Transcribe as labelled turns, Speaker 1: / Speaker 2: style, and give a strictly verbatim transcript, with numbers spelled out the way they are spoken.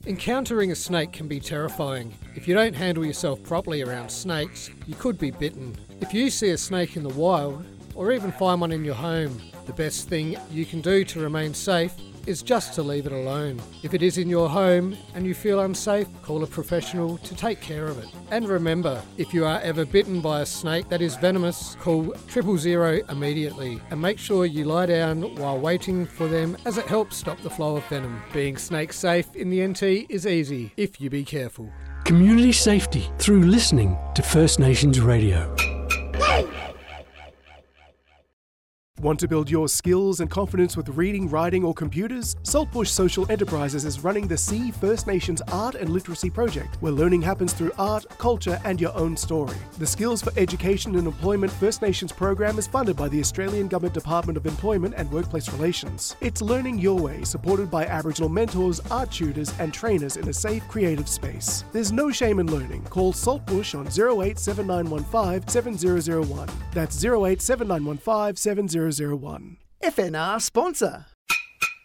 Speaker 1: Encountering a snake can be terrifying. If you don't handle yourself properly around snakes, you could be bitten. If you see a snake in the wild, or even find one in your home, the best thing you can do to remain safe is just to leave it alone. If it is in your home and you feel unsafe, call a professional to take care of it. And remember, if you are ever bitten by a snake that is venomous, call triple zero immediately and make sure you lie down while waiting for them, as it helps stop the flow of venom. Being snake safe in the N T is easy if you be careful.
Speaker 2: Community safety through listening to First Nations Radio.
Speaker 3: Want to build your skills and confidence with reading, writing or computers? Saltbush Social Enterprises is running the See First Nations Art and Literacy Project, where learning happens through art, culture and your own story. The Skills for Education and Employment First Nations program is funded by the Australian Government Department of Employment and Workplace Relations. It's learning your way, supported by Aboriginal mentors, art tutors and trainers in a safe, creative space. There's no shame in learning. Call Saltbush on zero eight seven nine one five seven zero zero one. That's zero eight seven nine one five seven zero zero one.
Speaker 4: F N R sponsor.